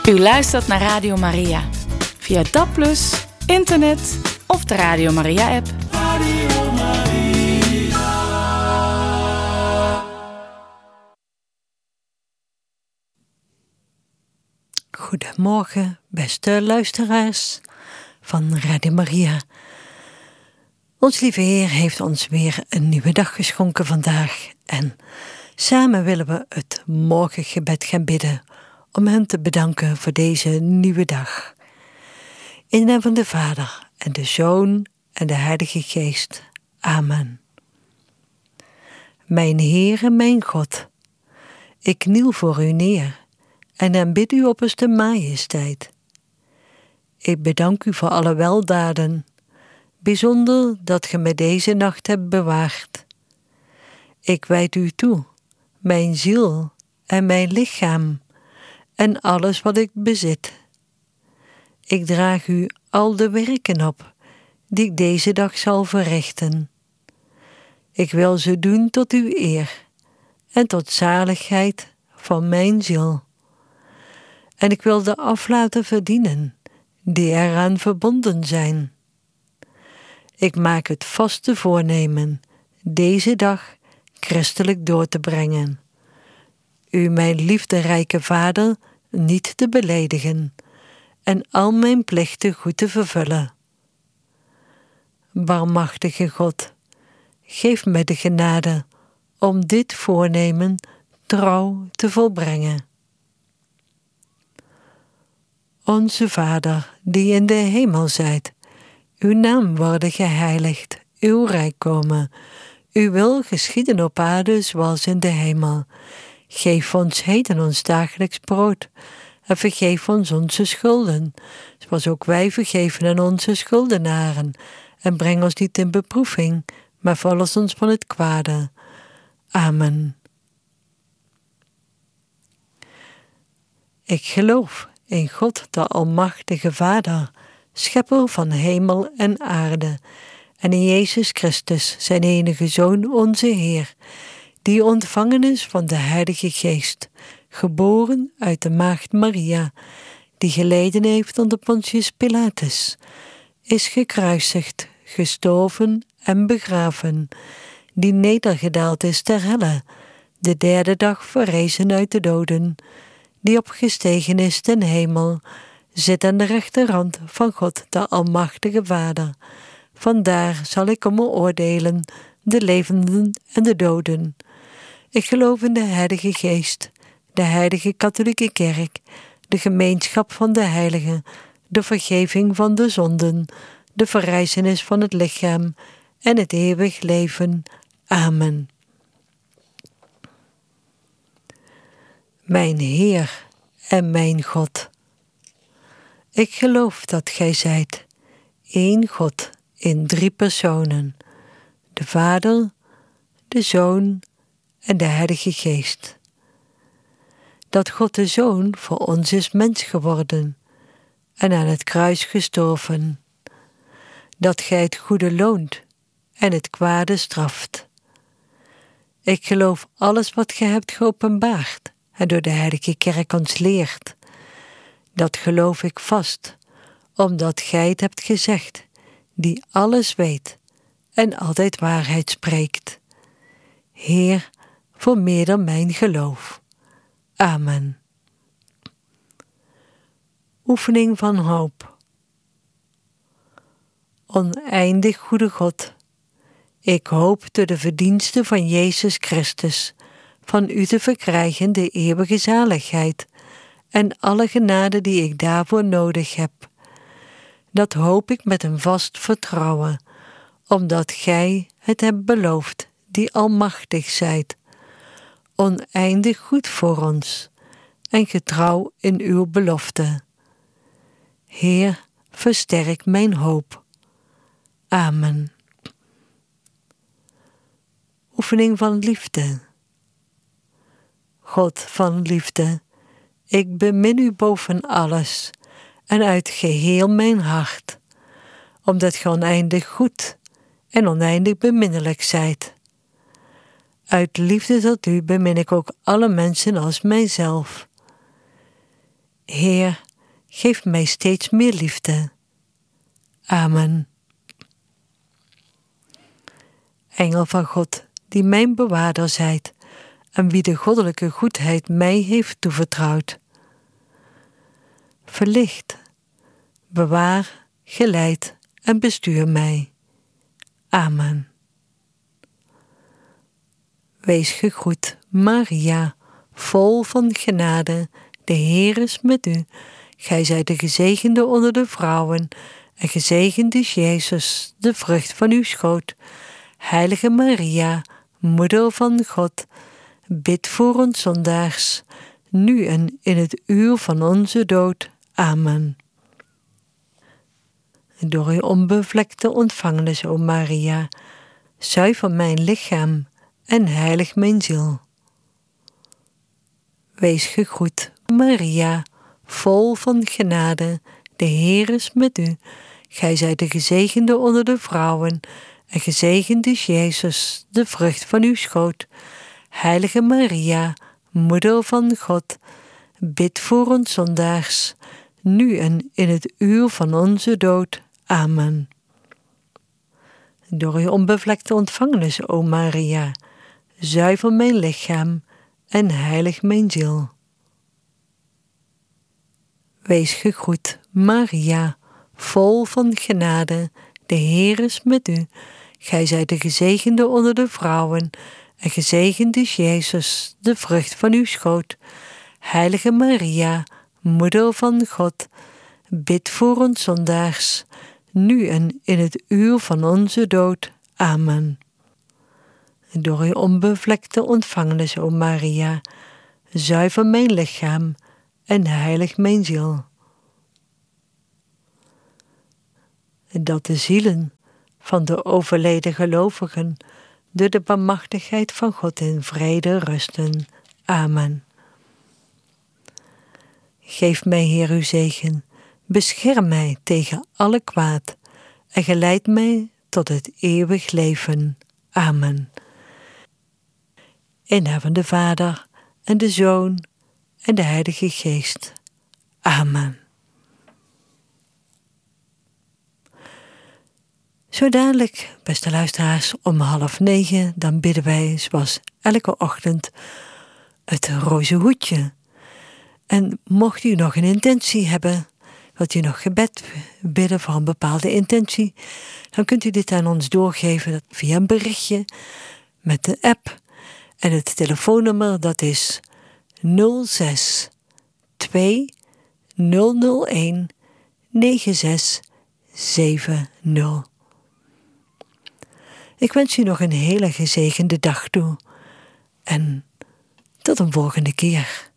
U luistert naar Radio Maria. Via DAB+, internet of de Radio Maria-app. Radio Maria. Goedemorgen, beste luisteraars van Radio Maria. Ons lieve Heer heeft ons weer een nieuwe dag geschonken vandaag. En samen willen we het morgengebed gaan bidden om hem te bedanken voor deze nieuwe dag. In de naam van de Vader en de Zoon en de Heilige Geest. Amen. Mijn Heer en mijn God, ik kniel voor u neer en aanbid u opperste majesteit. Ik bedank u voor alle weldaden, bijzonder dat ge mij deze nacht hebt bewaard. Ik wijd u toe, mijn ziel en mijn lichaam en alles wat ik bezit. Ik draag u al de werken op die ik deze dag zal verrichten. Ik wil ze doen tot uw eer en tot zaligheid van mijn ziel. En ik wil de aflaten verdienen die eraan verbonden zijn. Ik maak het vaste voornemen deze dag christelijk door te brengen. U, mijn liefderijke Vader, niet te beledigen en al mijn plichten goed te vervullen. Barmhartige God, geef mij de genade om dit voornemen trouw te volbrengen. Onze Vader, die in de hemel zijt, uw naam worden geheiligd, uw rijk komen. Uw wil geschieden op aarde zoals in de hemel. Geef ons heden ons dagelijks brood en vergeef ons onze schulden, zoals ook wij vergeven aan onze schuldenaren. En breng ons niet in beproeving, maar verlos ons van het kwade. Amen. Ik geloof in God, de Almachtige Vader, Schepper van hemel en aarde, en in Jezus Christus, zijn enige Zoon, onze Heer, die ontvangen is van de Heilige Geest, geboren uit de Maagd Maria, die geleden heeft onder Pontius Pilatus, is gekruisigd, gestorven en begraven, die nedergedaald is ter helle, de derde dag verrezen uit de doden, die opgestegen is ten hemel, zit aan de rechterhand van God, de Almachtige Vader. Vandaar zal ik komen oordelen de levenden en de doden. Ik geloof in de Heilige Geest, de Heilige Katholieke Kerk, de gemeenschap van de heiligen, de vergeving van de zonden, de verrijzenis van het lichaam en het eeuwig leven. Amen. Mijn Heer en mijn God, ik geloof dat gij zijt één God in 3 personen, de Vader, de Zoon en de Heilige Geest. Dat God de Zoon voor ons is mens geworden en aan het kruis gestorven. Dat gij het goede loont en het kwade straft. Ik geloof alles wat gij hebt geopenbaard en door de Heilige Kerk ons leert. Dat geloof ik vast, omdat gij het hebt gezegd, die alles weet en altijd waarheid spreekt. Heer, vermeerder mijn geloof. Amen. Oefening van hoop. Oneindig goede God, ik hoop door de verdiensten van Jezus Christus van u te verkrijgen de eeuwige zaligheid en alle genade die ik daarvoor nodig heb. Dat hoop ik met een vast vertrouwen, omdat gij het hebt beloofd, die almachtig zijt, oneindig goed voor ons en getrouw in uw belofte. Heer, versterk mijn hoop. Amen. Oefening van liefde. God van liefde, ik bemin u boven alles en uit geheel mijn hart, omdat ge oneindig goed en oneindig beminnelijk zijt. Uit liefde tot u bemin ik ook alle mensen als mijzelf. Heer, geef mij steeds meer liefde. Amen. Engel van God, die mijn bewaarder zijt, en wie de goddelijke goedheid mij heeft toevertrouwd. Verlicht, bewaar, geleid en bestuur mij. Amen. Wees gegroet, Maria, vol van genade, de Heer is met u. Gij zijt de gezegende onder de vrouwen, en gezegend is Jezus, de vrucht van uw schoot. Heilige Maria, Moeder van God, bid voor ons zondaars, nu en in het uur van onze dood. Amen. Door uw onbevlekte ontvangenis, o Maria, zuiver mijn lichaam en heilig mijn ziel. Wees gegroet, Maria, vol van genade, de Heer is met u. Gij zijt de gezegende onder de vrouwen, en gezegend is Jezus, de vrucht van uw schoot. Heilige Maria, Moeder van God, bid voor ons zondaars, nu en in het uur van onze dood. Amen. Door uw onbevlekte ontvangenis, o Maria, zuiver mijn lichaam en heilig mijn ziel. Wees gegroet, Maria, vol van genade, de Heer is met u. Gij zijt de gezegende onder de vrouwen, en gezegend is Jezus, de vrucht van uw schoot. Heilige Maria, Moeder van God, bid voor ons zondaars, nu en in het uur van onze dood. Amen. Door uw onbevlekte ontvangenis, o Maria, zuiver mijn lichaam en heilig mijn ziel. Dat de zielen van de overleden gelovigen door de barmhartigheid van God in vrede rusten. Amen. Geef mij, Heer, uw zegen, bescherm mij tegen alle kwaad en geleid mij tot het eeuwig leven. Amen. In naam van de Vader en de Zoon en de Heilige Geest. Amen. Zo dadelijk, beste luisteraars, om 8:30, dan bidden wij, zoals elke ochtend, het roze hoedje. En mocht u nog een intentie hebben, wilt u nog gebed bidden voor een bepaalde intentie, dan kunt u dit aan ons doorgeven via een berichtje met de app. En het telefoonnummer, dat is 06 2 001 9670. Ik wens u nog een hele gezegende dag toe en tot een volgende keer.